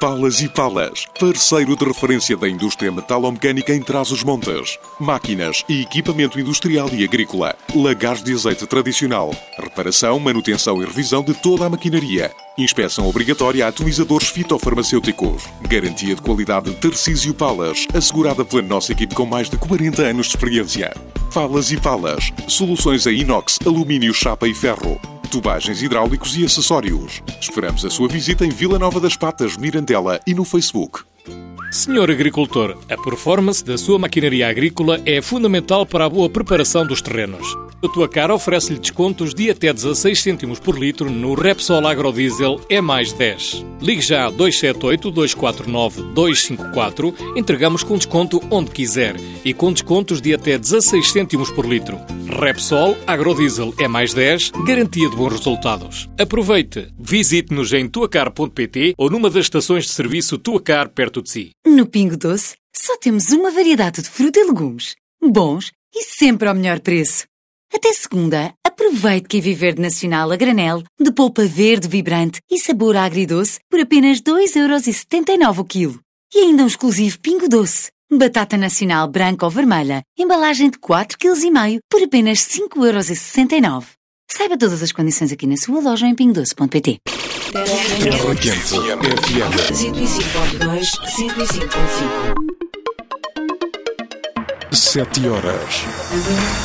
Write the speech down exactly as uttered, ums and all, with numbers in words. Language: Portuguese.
Palas e Palas, parceiro de referência da indústria metalomecânica em Trás-os-Montes. Máquinas e equipamento industrial e agrícola. Lagares de azeite tradicional. Reparação, manutenção e revisão de toda a maquinaria. Inspeção obrigatória a atomizadores fitofarmacêuticos. Garantia de qualidade de Tarcísio Palas, assegurada pela nossa equipe com mais de quarenta anos de experiência. Palas e Palas, soluções em inox, alumínio, chapa e ferro. Tubagens hidráulicos e acessórios. Esperamos a sua visita em Vila Nova das Patas, Mirandela e no Facebook. Senhor agricultor, a performance da sua maquinaria agrícola é fundamental para a boa preparação dos terrenos. A Tua Car oferece-lhe descontos de até dezasseis cêntimos por litro no Repsol Agrodiesel E mais dez. Ligue já a dois sete oito, dois quatro nove, dois cinco quatro, entregamos com desconto onde quiser e com descontos de até dezasseis cêntimos por litro. Repsol Agrodiesel E mais dez, garantia de bons resultados. Aproveite! Visite-nos em tuacar ponto pt ou numa das estações de serviço Tua Car perto de si. No Pingo Doce, só temos uma variedade de fruta e legumes. Bons e sempre ao melhor preço. Até segunda, aproveite que Viverde Nacional a granel, de polpa verde vibrante e sabor agridoce por apenas dois euros e setenta e nove o quilo. E ainda um exclusivo Pingo Doce. Batata nacional branca ou vermelha, embalagem de quatro vírgula cinco quilos por apenas cinco euros e sessenta e nove. Saiba todas as condições aqui na sua loja em pingo doce ponto pt. cento e cinco ponto dois, cento e cinco ponto cinco. Sete horas.